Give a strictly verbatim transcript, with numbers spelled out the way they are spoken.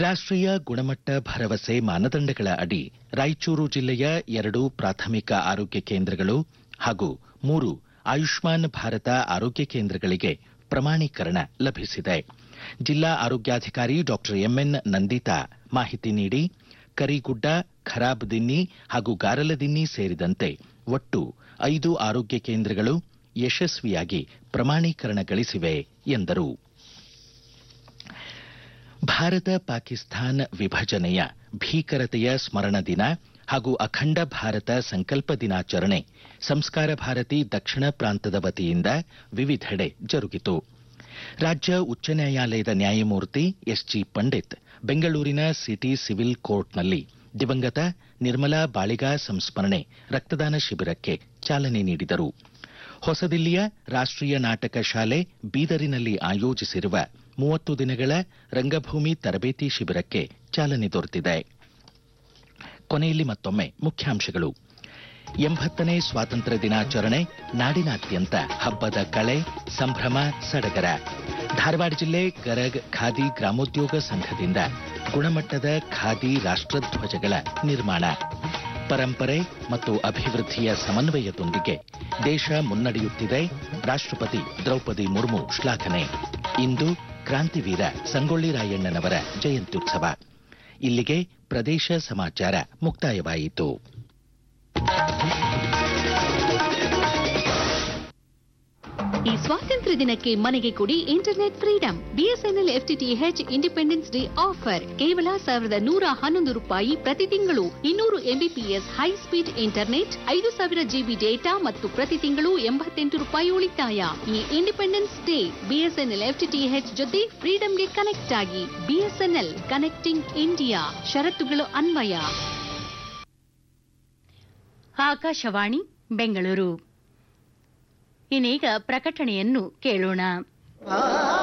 ರಾಷ್ಟ್ರೀಯ ಗುಣಮಟ್ಟ ಭರವಸೆ ಮಾನದಂಡಗಳ ಅಡಿ ರಾಯಚೂರು ಜಿಲ್ಲೆಯ ಎರಡು ಪ್ರಾಥಮಿಕ ಆರೋಗ್ಯ ಕೇಂದ್ರಗಳು ಹಾಗೂ ಮೂರು ಆಯುಷ್ಮಾನ್ ಭಾರತ ಆರೋಗ್ಯ ಕೇಂದ್ರಗಳಿಗೆ ಪ್ರಮಾಣೀಕರಣ ಲಭಿಸಿದೆ. ಜಿಲ್ಲಾ ಆರೋಗ್ಯಾಧಿಕಾರಿ ಡಾಕ್ಟರ್ ಎಂಎನ್ ನಂದಿತಾ ಮಾಹಿತಿ ನೀಡಿ, ಕರಿಗುಡ್ಡ, ಖರಾಬ್ದಿನ್ನಿ ಹಾಗೂ ಗಾರಲದಿನ್ನಿ ಸೇರಿದಂತೆ ಒಟ್ಟು ಐದು ಆರೋಗ್ಯ ಕೇಂದ್ರಗಳು ಯಶಸ್ವಿಯಾಗಿ ಪ್ರಮಾಣೀಕರಣ ಗಳಿಸಿವೆ ಎಂದರು. ಭಾರತ ಪಾಕಿಸ್ತಾನ ವಿಭಜನೆಯ ಭೀಕರತೆಯ ಸ್ಮರಣ ದಿನ ಹಾಗೂ ಅಖಂಡ ಭಾರತ ಸಂಕಲ್ಪ ದಿನಾಚರಣೆ ಸಂಸ್ಕಾರ ಭಾರತಿ ದಕ್ಷಿಣ ಪ್ರಾಂತದ ವತಿಯಿಂದ ವಿವಿಧೆಡೆ ಜರುಗಿತು. ರಾಜ್ಯ ಉಚ್ಚ ನ್ಯಾಯಾಲಯದ ನ್ಯಾಯಮೂರ್ತಿ ಎಸ್ಜಿ ಪಂಡಿತ್ ಬೆಂಗಳೂರಿನ ಸಿಟಿ ಸಿವಿಲ್ ಕೋರ್ಟ್ನಲ್ಲಿ ದಿವಂಗತ ನಿರ್ಮಲಾ ಬಾಳಿಗಾ ಸಂಸ್ಮರಣೆ ರಕ್ತದಾನ ಶಿಬಿರಕ್ಕೆ ಚಾಲನೆ ನೀಡಿದರು. ಹೊಸದಿಲ್ಲಿಯ ರಾಷ್ಟ್ರೀಯ ನಾಟಕ ಶಾಲೆ ಬೀದರಿನಲ್ಲಿ ಆಯೋಜಿಸಿರುವ ಮೂವತ್ತು ದಿನಗಳ ರಂಗಭೂಮಿ ತರಬೇತಿ ಶಿಬಿರಕ್ಕೆ ಚಾಲನೆ ದೊರೆತಿದೆ. ಕೊನೆಯಲ್ಲಿ ಮತ್ತೊಮ್ಮೆ ಮುಖ್ಯಾಂಶಗಳು. ಎಂಬತ್ತನೇ ಸ್ವಾತಂತ್ರ್ಯ ದಿನಾಚರಣೆ, ನಾಡಿನಾದ್ಯಂತ ಹಬ್ಬದ ಕಳೆ, ಸಂಭ್ರಮ ಸಡಗರ. ಧಾರವಾಡ ಜಿಲ್ಲೆ ಗರಗ್ ಖಾದಿ ಗ್ರಾಮೋದ್ಯೋಗ ಸಂಘದಿಂದ ಗುಣಮಟ್ಟದ ಖಾದಿ ರಾಷ್ಟ್ರಧ್ವಜಗಳ ನಿರ್ಮಾಣ. ಪರಂಪರೆ ಮತ್ತು ಅಭಿವೃದ್ಧಿಯ ಸಮನ್ವಯದೊಂದಿಗೆ ದೇಶ ಮುನ್ನಡೆಯುತ್ತಿದೆ, ರಾಷ್ಟ್ರಪತಿ ದ್ರೌಪದಿ ಮುರ್ಮು ಶ್ಲಾಘನೆ. ಇಂದು ಕ್ರಾಂತಿವೀರ ಸಂಗೊಳ್ಳಿ ರಾಯಣ್ಣನವರ ಜಯಂತ್ಯುತ್ಸವ. ಇಲ್ಲಿಗೆ ಪ್ರದೇಶ ಸಮಾಚಾರ ಮುಕ್ತಾಯವಾಯಿತು. ಈ ಸ್ವಾತಂತ್ರ್ಯ ದಿನಕ್ಕೆ ಮನೆಗೆ ಕೊಡಿ internet freedom. BSNL FTTH independence day offer ಕೇವಲ ಸಾವಿರದ ನೂರ ಹನ್ನೊಂದು ರೂಪಾಯಿ ಪ್ರತಿ ತಿಂಗಳು. ಇನ್ನೂರು ಎಂಬಿಪಿಎಸ್ ಹೈ ಸ್ಪೀಡ್ ಇಂಟರ್ನೆಟ್, ಐದು ಸಾವಿರ ಜಿಬಿ ಡೇಟಾ ಮತ್ತು ಪ್ರತಿ ತಿಂಗಳು ಎಂಬತ್ತೆಂಟು ರೂಪಾಯಿ ಉಳಿತಾಯ. ಈ ಇಂಡಿಪೆಂಡೆನ್ಸ್ ಡೇ ಬಿಎಸ್ಎನ್ಎಲ್ ಎಫ್ಟಿಟಿಎಚ್ ಜೊತೆ ಫ್ರೀಡಂಗೆ ಕನೆಕ್ಟ್ ಆಗಿ. BSNL connecting India. ಷರತ್ತುಗಳು ಅನ್ವಯ. ಆಕಾಶವಾಣಿ ಬೆಂಗಳೂರು. ಇನ್ನೀಗ ಪ್ರಕಟಣೆಯನ್ನು ಕೇಳೋಣ.